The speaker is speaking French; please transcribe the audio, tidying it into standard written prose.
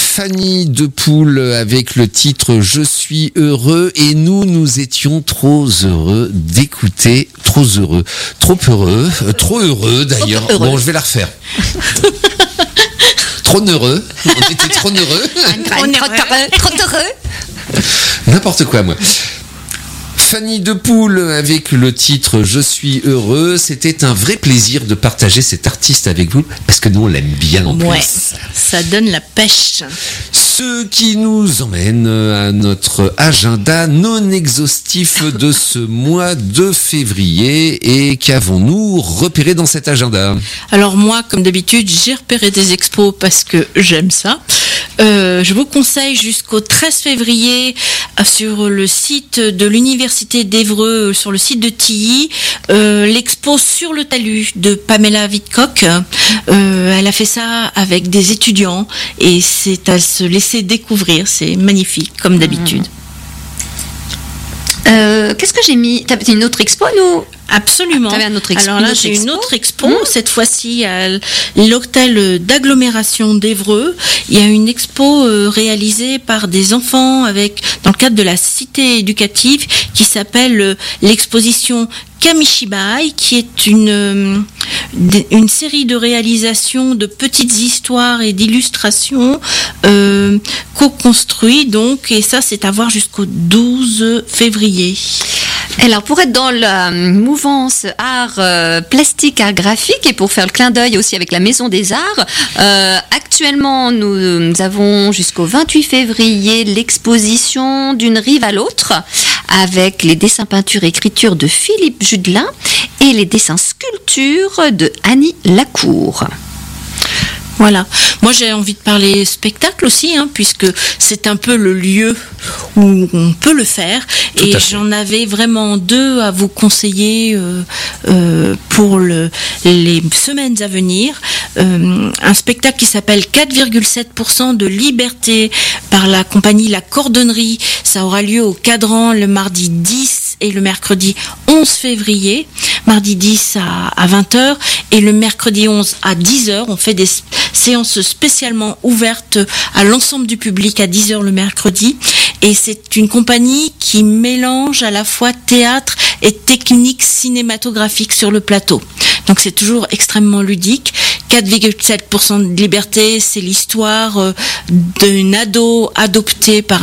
Fanny de Poule avec le titre Je suis heureux, et nous étions trop heureux d'écouter, trop heureux d'ailleurs. Bon, je vais la refaire. Trop heureux, on était trop heureux. Trop heureux. N'importe quoi, moi. Fanny de Poule avec le titre Je suis heureux. C'était un vrai plaisir de partager cet artiste avec vous, parce que nous on l'aime bien en plus. Ça donne la pêche. Ce qui nous emmène à notre agenda non exhaustif de ce mois de février. Et qu'avons-nous repéré dans cet agenda ? Alors moi, comme d'habitude, j'ai repéré des expos parce que j'aime ça. Je vous conseille jusqu'au 13 février sur le site de l'Université d'Évreux, sur le site de Tilly, l'expo Sur le talus de Pamela Vidcock. Elle a fait ça avec des étudiants et c'est à se laisser découvrir. C'est magnifique, comme d'habitude. Qu'est-ce que j'ai mis ? T'as une autre expo, nous ? Absolument. T'avais un autre expo. Alors là, j'ai une autre expo, cette fois-ci à l'hôtel d'agglomération d'Évreux. Il y a une expo réalisée par des enfants dans le cadre de la cité éducative qui s'appelle l'exposition Kamishibai, qui est une série de réalisations de petites histoires et d'illustrations co-construites, donc, et ça c'est à voir jusqu'au 12 février. Alors, pour être dans la mouvance art plastique, art graphique, et pour faire le clin d'œil aussi avec la Maison des Arts, actuellement, nous avons jusqu'au 28 février l'exposition D'une rive à l'autre, avec les dessins, peintures, écritures de Philippe Judelin et les dessins sculptures de Annie Lacour. Voilà. Moi, j'ai envie de parler spectacle aussi, puisque c'est un peu le lieu où on peut le faire. Et j'en avais vraiment deux à vous conseiller pour les semaines à venir. Un spectacle qui s'appelle 4,7% de liberté par la compagnie La Cordonnerie. Ça aura lieu au Cadran le mardi 10 et le mercredi 11 février. Mardi 10 à 20h et le mercredi 11 à 10h. On fait des séances spécialement ouvertes à l'ensemble du public à 10h le mercredi. Et c'est une compagnie qui mélange à la fois théâtre et technique cinématographique sur le plateau. Donc c'est toujours extrêmement ludique. 4,7% de liberté, c'est l'histoire d'une ado adoptée par